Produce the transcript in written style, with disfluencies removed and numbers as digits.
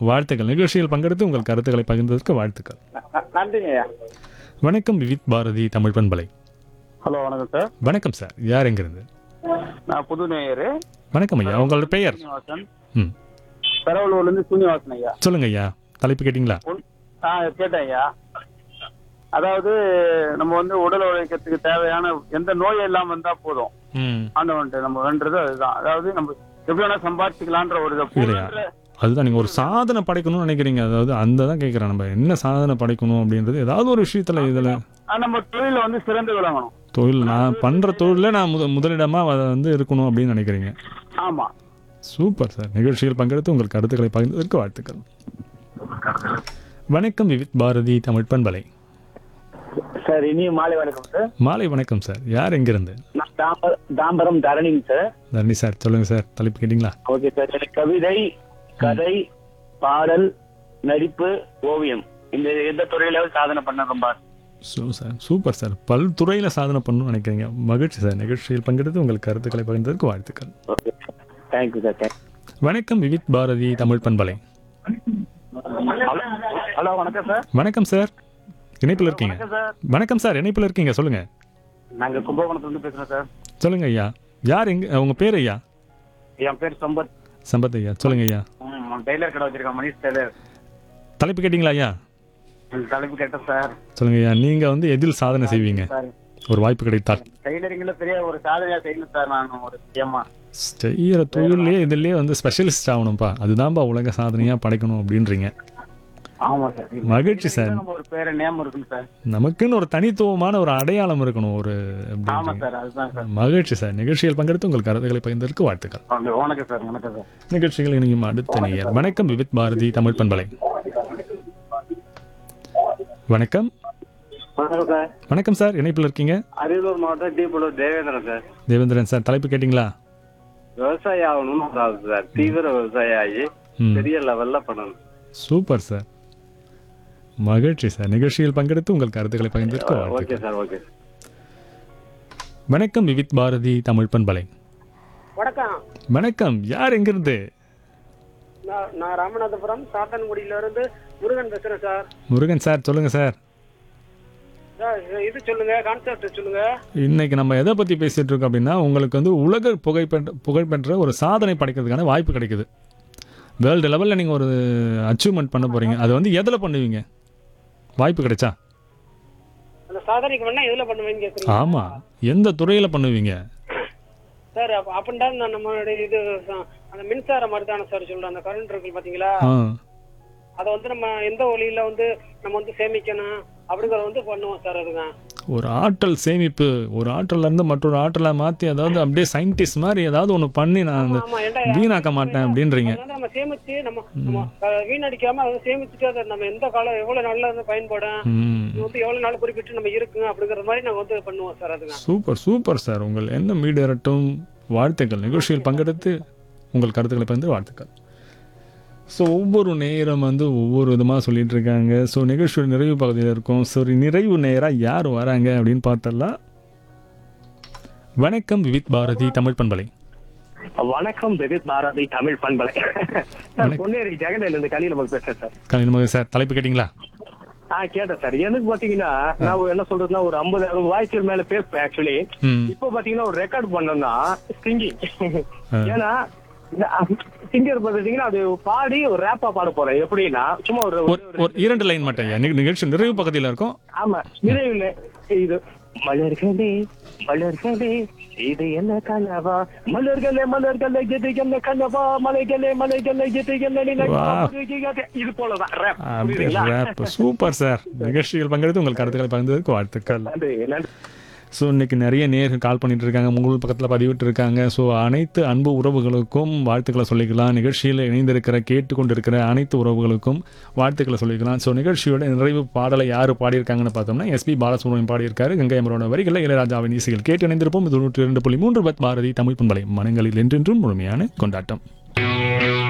வாழ்த்துக்கள். நிகழ்ச்சியில் பங்கெடுத்து உங்கள் கருத்துக்களை பகிர்ந்ததற்கு வாழ்த்துக்கள். நன்றிங்க ஐயா. வணக்கம் விவித் பாரதி தமிழ் பண்பலை. ஹலோ, வணக்கம் சார். வணக்கம் சார். யார் எங்கிருந்து? நான் புது நேயர். வணக்கம் ஐயா. உங்களோட பெயர்? சூனிவாசன். ம் பெரவலூர்லேருந்து சூனிவாசன் ஐயா. சொல்லுங்க ஐயா. தலைப்பு கேட்டிங்களா? கேட்டேன் ஐயா. அதாவது நம்ம வந்து உடல் உழைக்கிறதுக்கு தேவையான எந்த நோய் எல்லாம் வந்தா போதும் ம் ஆண்டவன்ட்டு நம்ம வேண்டது அதுதான். அதாவது நம்ம எப்படி வேணா சம்பாதிச்சுக்கலான்ற ஒரு இல்லையா? அதுதான் நீங்கள் ஒரு சாதனை படைக்கணும்னு நினைக்கிறீங்க. அதாவது அந்த தான் கேட்குறேன். நம்ம என்ன சாதனை படைக்கணும் அப்படின்றது ஏதாவது ஒரு விஷயத்தில் இதில் நம்ம தொழில வந்து சிறந்து விளங்கணும். தொழில் நான் பண்ணுற தொழிலில் நான் முதலிடமாக அதை வந்து இருக்கணும் அப்படின்னு நினைக்கிறீங்க. ஆமா, சூப்பர் சார். நிகழ்ச்சியில் பங்கெடுத்து உங்கள் கருத்துக்களை பகிர்ந்ததற்கு வாழ்த்துக்கள். வணக்கம் விவித் பாரதி தமிழ் பண்பலை. சார். இனிய மாலை வணக்கம் சார். மாலை வணக்கம் சார். யார் எங்கிருந்து? நான் தாம்பரம் தரணிங்க சார். தரணி சார். சொல்லுங்க சார். தலைப்பு கேட்டிங்களா? Okay sir. எனக்கு கவிதை, கதை, பாடல், நடிப்பு, ஓவியம் இந்த எந்த துறையிலாவது சாதனை பண்ண ரொம்ப சார். Super sir. பல்துறையில் சாதனை பண்ணணும்னு நினைக்கிறீங்க. மகிழ்ச்சி சார். நிகழ்ச்சியில் பங்கெடுத்து உங்கள் கருத்துக்களை பகிர்ந்ததற்கு வாழ்த்துக்கள். Okay, thank you sir. வணக்கம் விவித் பாரதி தமிழ் பண்பலை. ஹலோ, வணக்கம் சார். வணக்கம் சார். இணைப்பில் இருக்கீங்க? வணக்கம் சார். வணக்கம் சார். இணைப்பில் இருக்கீங்க. சொல்லுங்க. நாங்க கும்பகோணத்துலேருந்து பேசுறோம் சார். சொல்லுங்க ஐயா. யார் உங்க பேர் ஐயா? என் பேர் சம்பத். சம்பத் ஐயா. சொல்லுங்க ஐயா. டெய்லர் கடை வச்சிருக்கேன், மணிஷ் டெய்லர். தலைப்பு கேட்டிங்களா ஐயா? தலைப்பு கேட்டேன் சார். சொல்லுங்க ஐயா. நீங்க வந்து எதில் சாதனை செய்வீங்க ஒரு வாய்ப்பு கிடைத்தால்? டெய்லரிங்ல பெரிய ஒரு சாதனையா செய்யணும் சார். நான் ஒரு முக்கியமா செய்யற தொழிலே இதுலயே வந்து ஸ்பெஷலிஸ்ட் ஆகணும்ப்பா. அதுதான்ப்பா உலக சாதனையா படைக்கணும் அப்படின்றீங்க. ஆமா சார். மகிழ்ச்சி சார். ஒரு பேரு நேம் இருக்கும் சார். நமக்குன்னு ஒரு தனித்துவமான ஒரு அடையாளம் இருக்கணும். ஒரு ஆமா சார், அதுதான் சார். மகிழ்ச்சி சார். நிகழ்ச்சியில் பங்கெடுத்து உங்கள் கருத்துக்களை பகிர்ந்ததற்கு வாழ்த்துக்கள். வணக்கம் சார். வணக்கம் சார். நிகழ்ச்சிகள் இணையும் அடுத்த நேயர். வணக்கம் விவித் பாரதி தமிழ் பண்பலை. வணக்கம் வணக்கம். சார். வணக்கம் சார். இணைப்பில் இருக்கீங்க? அரியலூர் மாவட்டம் டீபுலூர் தேவேந்திரன் சார். தேவேந்திரன் சார். தலைப்பு கேட்டிங்களா? விவசாயி ஆகணும்னு சார். தீவிர விவசாயி ஆகி பெரிய லெவல்ல பண்ணணும். Super sir. மகிழ்ச்சி சார். நிகழ்ச்சியில் பங்கெடுத்து உங்கள் கருத்துக்களை பகிர்ந்ததற்கு ஓகே வாழ்த்துக்கள். சார். ஓகே. வணக்கம் விவித் பாரதி தமிழ் பண்பலை. வணக்கம். வணக்கம். யார் எங்கிருந்து? நான் ராமநாதபுரம் சாத்தன்குடியில இருந்து முருகன் பேசுறேன் சார். முருகன் சார். சொல்லுங்க சார். சார், இது சொல்லுங்க, கான்செப்ட் சொல்லுங்க. இன்னைக்கு நம்ம எதை பற்றி பேசிட்டு இருக்கோம் அப்படின்னா, உங்களுக்கு வந்து உலக புகழ்பெற்ற ஒரு சாதனை படைக்கிறதுக்கான வாய்ப்பு கிடைக்குது. வேர்ல்டு லெவலில் நீங்கள் ஒரு அச்சீவ்மெண்ட் பண்ண போகிறீங்க. அது வந்து எதில் பண்ணுவீங்க வாய்ப்பு கிடைச்சா? அந்த சாதனைக்கு வேணா எதுல பண்ணுவேன்னு கேக்குறீங்க? ஆமாம். எந்த துறையில் பண்ணுவீங்க சார்? அப்படின்டா நம்மளுடைய இது அந்த மின்சார மருதான சார் சொல்றேன். அந்த கரண்ட் இருக்கு பாத்தீங்களா, அதை வந்து நம்ம எந்த ஒளியில வந்து நம்ம வந்து சேமிக்கணும் அப்படிங்கறத வந்து பண்ணுவோம் சார். அதுதான் ஒரு ஆற்றல் சேமிப்பு. ஒரு ஆற்றல்ல இருந்து மற்றொரு ஆற்றலை மாற்றி, அதாவது அப்படியே சயின்டிஸ்ட் மாதிரி ஏதாவது ஒன்று பண்ணி நான் வீணாக்க மாட்டேன் அப்படின்றீங்க. நம்ம சேமிச்சு நம்ம வீணடிக்காம அதை சேமிச்சுட்டு அதை நம்ம எந்த காலம் எவ்வளவு நாள்ல வந்து பயன்படும், வந்து எவ்வளவு நாள் குறிப்பிட்டு நம்ம இருக்குங்க அப்படிங்கிற மாதிரி நாங்க வந்து பண்ணுவோம் சார். அதுதான். Super super sir. உங்கள் எண்ணம் ஈடேறட்டும். வாழ்த்துக்கள். நிகழ்ச்சியில் பங்கெடுத்து உங்கள் கருத்துக்களை பகிர்ந்து வாழ்த்துக்கள். ஸோ ஒவ்வொரு நேரம் வந்து ஒவ்வொரு விதமாக சொல்லிட்டு இருக்காங்க. ஸோ நிகழ்ச்சியோட நிறைவு பகுதியில் இருக்கும். சரி, நிறைவு நேராக யார் வராங்க அப்படின்னு பார்த்தலாம். வணக்கம் விவித் பாரதி தமிழ் பண்பலை. வணக்கம் விவித் பாரதி தமிழ் பண்பலை. பொன்னேரி ஜெகனில இருந்து கலியில் நமக்கு பேசுறேன் சார். கலியில் சார். தலைப்பு கேட்டிங்களா? கேட்டேன் சார். எனக்கு பாத்தீங்கன்னா நான் என்ன சொல்றதுன்னா ஒரு 50 வாய்ஸ்க்கு மேல பேசுவேன் ஆக்சுவலி. இப்போ பாத்தீங்கன்னா ஒரு ரெக்கார்ட் பண்ணோம்னா சிங்கிங். ஏன்னா சிங்கர் பாத்தீங்கன்னா அது பாடி ஒரு ரேப்பா பாட போறேன். எப்படின்னா சும்மா ஒரு 2 லைன் மட்டும். நிகழ்ச்சி நிறைவு பக்கத்தில் இருக்கும். ஆமா, நிறைவுல இது மலர்களே மலர்களே இது என்ன கனவா, மலர்களே மலர்களே இது என்ன கனவா, மலைகளே மலைகளே இது என்ன, இது போலதான் ரேப். Super sir. நிகழ்ச்சியில் பங்கெடுத்து உங்கள் கருத்துக்களை பகிர்ந்ததற்கு வாழ்த்துக்கள். நன்றி. ஸோ இன்றைக்கி நிறைய நேர்கள் கால் பண்ணிட்டு இருக்காங்க, உங்கள் பக்கத்தில் பதிவிட்டு இருக்காங்க. ஸோ அனைத்து அன்பு உறவுகளுக்கும் வாழ்த்துக்களை சொல்லிக்கலாம். நிகழ்ச்சியில் இணைந்திருக்கிற கேட்டுக்கொண்டிருக்கிற அனைத்து உறவுகளுக்கும் வாழ்த்துக்களை சொல்லிக்கலாம். ஸோ நிகழ்ச்சியோட நிறைவு பாடலை யார் பாடியிருக்காங்கன்னு பார்த்தோம்னா, எஸ்பி பாலசுப்ரமணியம் பாடியிருக்காரு. கங்கை அமரோட வரிகளில் இளையராஜாவின் இசையில் கேட்டு இணைந்திருப்போம். இது 102.3 பாரதி தமிழ் பண்பலை. மனங்களில் என்றென்றும் முழுமையான கொண்டாட்டம்.